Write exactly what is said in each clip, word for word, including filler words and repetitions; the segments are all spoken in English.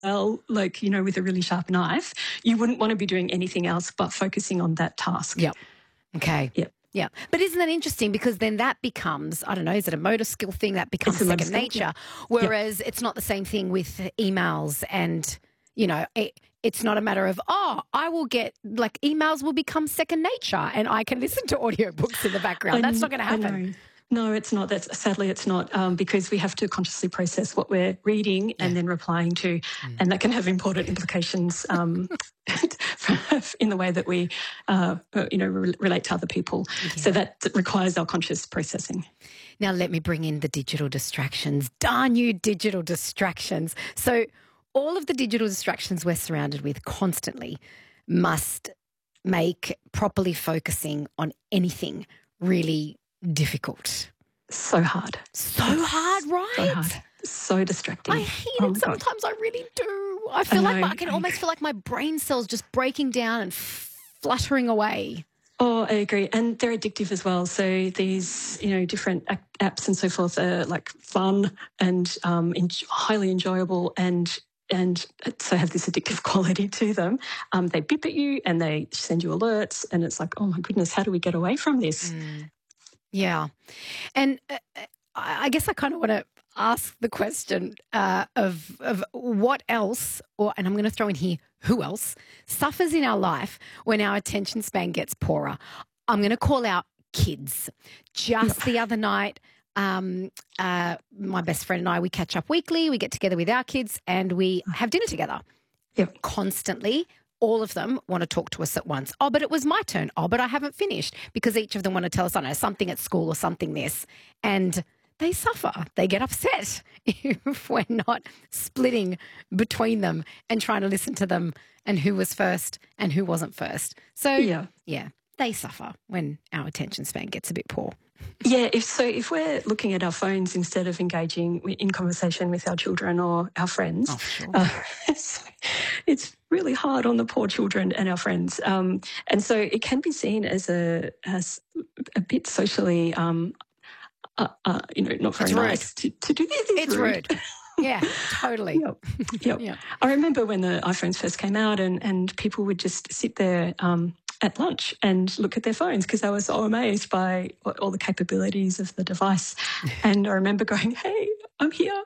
well, like, you know, with a really sharp knife, you wouldn't want to be doing anything else but focusing on that task. Yep. Okay. Yep. Yeah. But isn't that interesting? Because then that becomes, I don't know, is it a motor skill thing? That becomes It's a motor second skill, nature. yeah. Whereas it's not the same thing with emails and, you know, it, it's not a matter of, oh, I will get, like, emails will become second nature and I can listen to audiobooks in the background. That's I- not going to I happen. know. No, it's not. That's sadly, it's not, um, because we have to consciously process what we're reading and then replying to, and that can have important implications um, in the way that we, uh, you know, re- relate to other people. So that requires our conscious processing. Now, let me bring in the digital distractions. Darn you, digital distractions. So all of the digital distractions we're surrounded with constantly must make properly focusing on anything really difficult. So hard. So hard, right? So hard. So distracting. I hate Oh it my God. sometimes. I really do. I feel I like know. my, I can almost feel like my brain cells just breaking down and fluttering away. Oh, I agree. And they're addictive as well. So these, you know, different a- apps and so forth are like fun and um, en- highly enjoyable and and so have this addictive quality to them. Um, they beep at you and they send you alerts and it's like, oh my goodness, how do we get away from this? Mm. Yeah. And uh, I guess I kind of want to ask the question uh, of of what else, or and I'm going to throw in here, who else suffers in our life when our attention span gets poorer? I'm going to call out kids. Just Yep. the other night, um, uh, my best friend and I, we catch up weekly. We get together with our kids and we have dinner together. Yep. Constantly. All of them want to talk to us at once. Oh, but it was my turn. Oh, but I haven't finished, because each of them want to tell us, I don't know, something at school or something this. And they suffer. They get upset if we're not splitting between them and trying to listen to them and who was first and who wasn't first. So, Yeah. yeah, they suffer when our attention span gets a bit poor. Yeah, if so, if we're looking at our phones instead of engaging wi- in conversation with our children or our friends, Oh, sure. uh, it's, it's really hard on the poor children and our friends. Um, and so it can be seen as a as a bit socially, um, uh, uh, you know, not very It's rude. nice to, to do this. It's rude. Yeah, totally. Yep. Yep. Yeah. I remember when the iPhones first came out and, and people would just sit there um, at lunch and look at their phones because they were so amazed by what- all the capabilities of the device. And I remember going, hey, I'm here.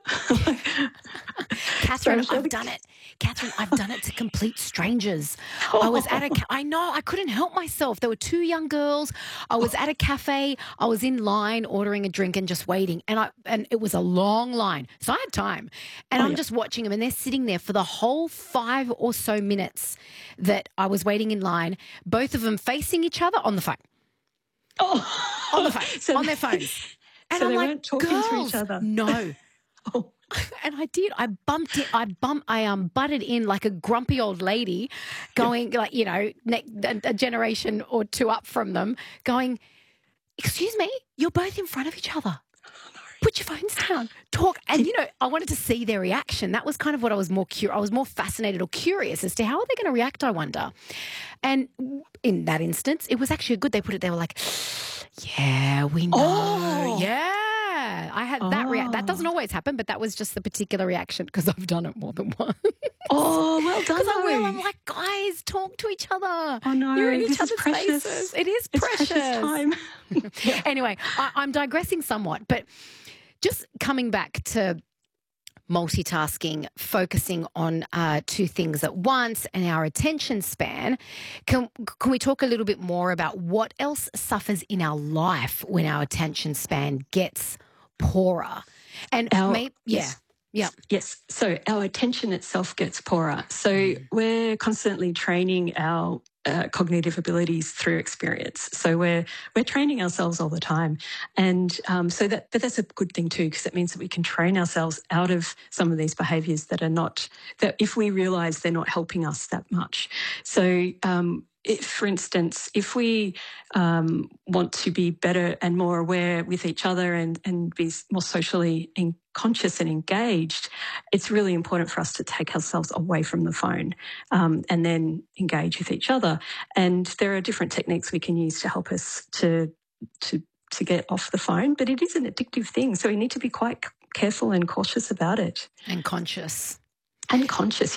Catherine, So I'm I've done it. Catherine, I've done it to complete strangers. I was at a, ca- I know, I couldn't help myself. There were two young girls. I was at a cafe. I was in line ordering a drink and just waiting. And I, and it was a long line. So I had time. And Oh, I'm yeah. just watching them and they're sitting there for the whole five or so minutes that I was waiting in line, both of them facing each other on the phone. Oh. On the phone, So- on their phones. And so I'm they like, weren't talking to each girls, other. no. Oh. And I did. I bumped it. I bumped. I um butted in like a grumpy old lady, going like you know ne- a, a generation or two up from them, going, "Excuse me, you're both in front of each other. Put your phones down. Talk." And you know, I wanted to see their reaction. That was kind of what I was more curious. I was more fascinated or curious as to how are they going to react. I wonder. And in that instance, it was actually good. They put it. They were like, "Yeah, we know. Oh. Yeah." I had that react. That Oh. doesn't always happen, but that was just the particular reaction because I've done it more than once. Oh, well done. Because I will. though. I'm like, guys, talk to each other. Oh, no, You're in each this is other's precious. faces. It is It's precious. precious time. Anyway, I, I'm digressing somewhat, but just coming back to multitasking, focusing on uh, two things at once and our attention span, can, can we talk a little bit more about what else suffers in our life when our attention span gets poorer? And Our- may, yeah, yes. yeah. Yes. So our attention itself gets poorer. So we're constantly training our uh, cognitive abilities through experience. So we're we're training ourselves all the time, and um, so that but that's a good thing too because it means that we can train ourselves out of some of these behaviours that are not that if we realise they're not helping us that much. So. Um, If, for instance, if we um, want to be better and more aware with each other and, and be more socially in, conscious and engaged, it's really important for us to take ourselves away from the phone um, and then engage with each other. And there are different techniques we can use to help us to to to get off the phone, but it is an addictive thing, so we need to be quite careful and cautious about it. And conscious. And conscious.